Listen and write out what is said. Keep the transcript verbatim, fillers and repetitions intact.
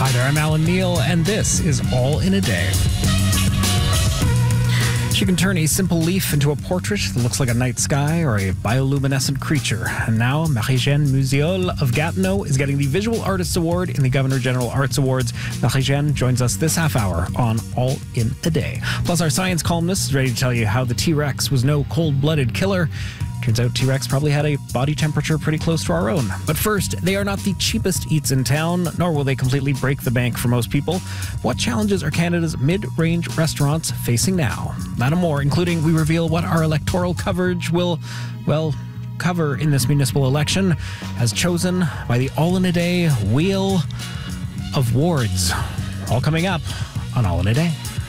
Hi there, I'm Alan Neal, and this is All in a Day. She can turn a simple leaf into a portrait that looks like a night sky or a bioluminescent creature. And now, Marie-Jeanne Musiol of Gatineau is getting the Visual Artists Award in the Governor General Arts Awards. Marie-Jeanne joins us this half hour on All in a Day. Plus, our science columnist is ready to tell you how the T-Rex was no cold-blooded killer. Turns out T-Rex probably had a body temperature pretty close to our own. But first, they are not the cheapest eats in town, nor will they completely break the bank for most people. What challenges are Canada's mid-range restaurants facing now? That and more, including we reveal what our electoral coverage will, well, cover in this municipal election, as chosen by the All in a Day Wheel of Wards. All coming up on All in a Day.